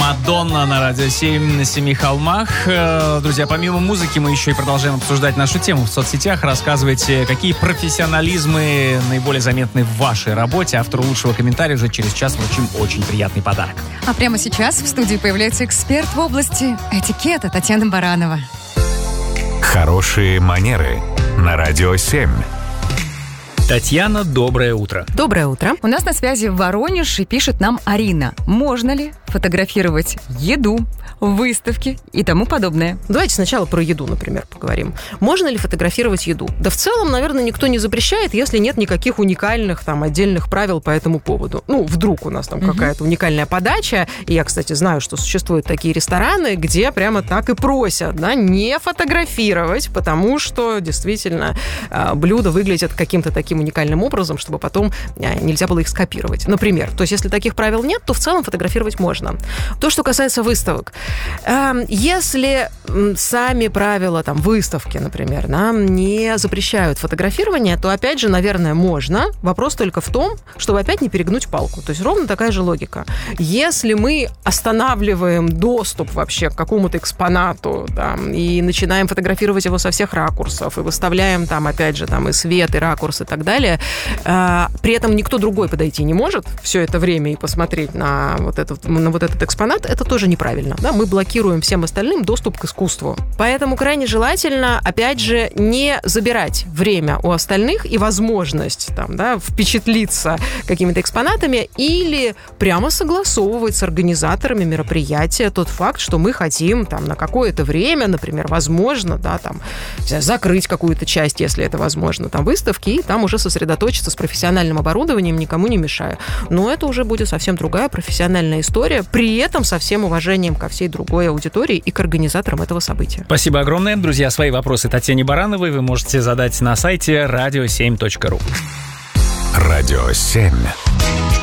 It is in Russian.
Мадонна на Радио 7 на Семи холмах. Друзья, помимо музыки мы еще и продолжаем обсуждать нашу тему в соцсетях. Рассказывайте, какие профессионализмы наиболее заметны в вашей работе. Автору лучшего комментария уже через час вручим очень приятный подарок. А прямо сейчас в студии появляется эксперт в области этикета Татьяна Баранова. Хорошие манеры на Радио 7. Татьяна, доброе утро. Доброе утро. У нас на связи Воронеж, и пишет нам Арина. Можно ли фотографировать еду, выставки и тому подобное? Давайте сначала про еду, например, поговорим. Можно ли фотографировать еду? Да в целом, наверное, никто не запрещает, если нет никаких уникальных там отдельных правил по этому поводу. Ну, вдруг у нас там какая-то уникальная подача. И я, кстати, знаю, что существуют такие рестораны, где прямо так и просят, да, не фотографировать, потому что действительно блюда выглядят каким-то таким уникальным образом, чтобы потом нельзя было их скопировать. Например. То есть, если таких правил нет, то в целом фотографировать можно. То, что касается выставок. Если сами правила там, выставки, например, нам не запрещают фотографирование, то, опять же, наверное, можно. Вопрос только в том, чтобы опять не перегнуть палку. То есть, ровно такая же логика. Если мы останавливаем доступ вообще к какому-то экспонату там, и начинаем фотографировать его со всех ракурсов, и выставляем там, опять же, там, и свет, и ракурс, и так далее, при этом никто другой подойти не может все это время и посмотреть на вот этот экспонат, это тоже неправильно. Да? Мы блокируем всем остальным доступ к искусству. Поэтому крайне желательно, опять же, не забирать время у остальных и возможность там, да, впечатлиться какими-то экспонатами или прямо согласовывать с организаторами мероприятия тот факт, что мы хотим там, на какое-то время, например, возможно, да, там, закрыть какую-то часть, если это возможно, там, выставки, и там уже сосредоточиться с профессиональным оборудованием, никому не мешая. Но это уже будет совсем другая профессиональная история, при этом со всем уважением ко всей другой аудитории и к организаторам этого события. Спасибо огромное. Друзья, свои вопросы Татьяне Барановой вы можете задать на сайте radio7.ru. Радио 7.